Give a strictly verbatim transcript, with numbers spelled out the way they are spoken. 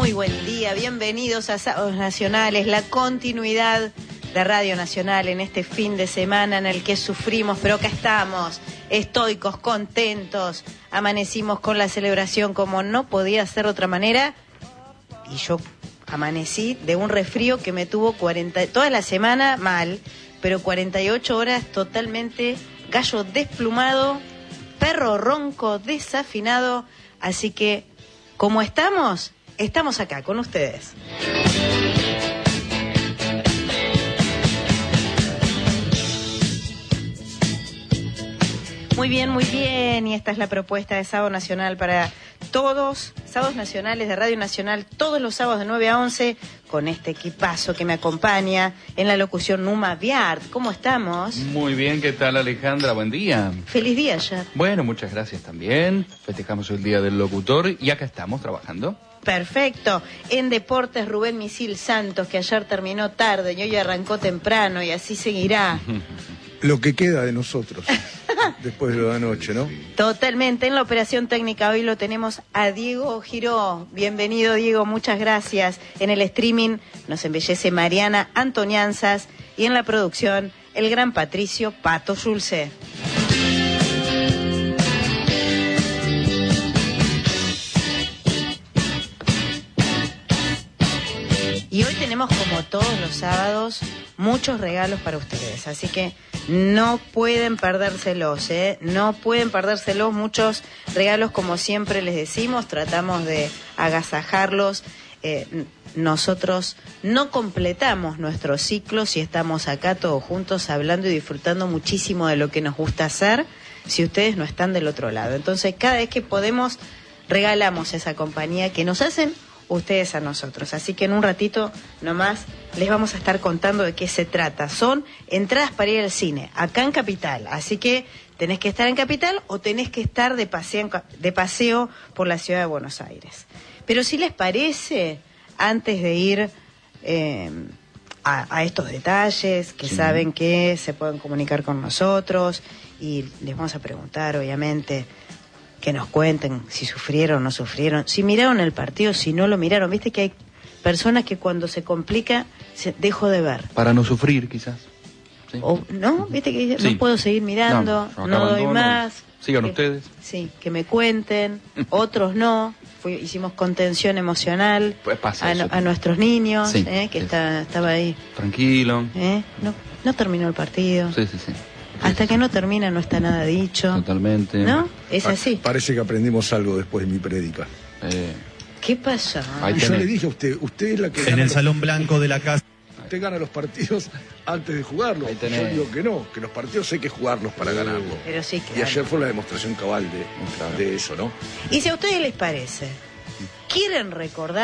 Muy buen día, bienvenidos a Sábados Nacionales, la continuidad de Radio Nacional en este fin de semana en el que sufrimos, pero acá estamos, estoicos, contentos, amanecimos con la celebración como no podía ser de otra manera, y yo amanecí de un resfrío que me tuvo cuarenta, toda la semana mal, pero cuarenta y ocho horas totalmente gallo desplumado, perro ronco, desafinado, así que, ¿cómo estamos? Estamos acá con ustedes. Muy bien, muy bien, y esta es la propuesta de Sábado Nacional para todos, Sábados Nacionales de Radio Nacional, todos los sábados de nueve a once, con este equipazo que me acompaña en la locución Numa Viart. ¿Cómo estamos? Muy bien, ¿qué tal, Alejandra? Buen día. Feliz día ayer. Bueno, muchas gracias también. Festejamos el Día del Locutor y acá estamos trabajando. Perfecto. En Deportes, Rubén Misil Santos, que ayer terminó tarde y hoy arrancó temprano y así seguirá. Lo que queda de nosotros, después de lo de anoche, ¿no? Totalmente. En la operación técnica hoy lo tenemos a Diego Giró. Bienvenido, Diego, muchas gracias. En el streaming nos embellece Mariana Antonianzas y en la producción el gran Patricio Pato Schulze. Y hoy tenemos, como todos los sábados, muchos regalos para ustedes, así que no pueden perdérselos, ¿eh? No pueden perdérselos, muchos regalos, como siempre les decimos, tratamos de agasajarlos. Eh, nosotros no completamos nuestro ciclo si estamos acá todos juntos hablando y disfrutando muchísimo de lo que nos gusta hacer, si ustedes no están del otro lado. Entonces, cada vez que podemos, regalamos esa compañía que nos hacen ustedes a nosotros. Así que en un ratito nomás les vamos a estar contando de qué se trata. Son entradas para ir al cine, acá en Capital. Así que tenés que estar en Capital o tenés que estar de paseo, de paseo por la ciudad de Buenos Aires. Pero si les parece, antes de ir eh, a, a estos detalles, que sí, saben que se pueden comunicar con nosotros y les vamos a preguntar, obviamente, que nos cuenten si sufrieron o no sufrieron, si miraron el partido, si no lo miraron. Viste que hay personas que cuando se complica, se dejo de ver. Para no sufrir, quizás. Sí. O, ¿no? Viste que sí. No puedo seguir mirando, no, no doy más. Sigan que, ustedes. Sí, que me cuenten, otros no. Fui, hicimos contención emocional pues pasa a, eso, a nuestros niños, sí, eh, que sí. está, estaba ahí. Tranquilo. ¿Eh? No, no terminó el partido. Sí, sí, sí. Hasta que no termina no está nada dicho. Totalmente. ¿No? Es así. Parece que aprendimos algo después de mi prédica. Eh, ¿Qué pasa? Y yo le dije a usted, usted es la que... En el los... salón blanco de la casa. Usted gana los partidos antes de jugarlos. Yo digo que no, que los partidos hay que jugarlos para ganarlos. Pero sí, claro. Y ayer fue la demostración cabal de, claro. de eso, ¿no? Y si a ustedes les parece, ¿quieren recordar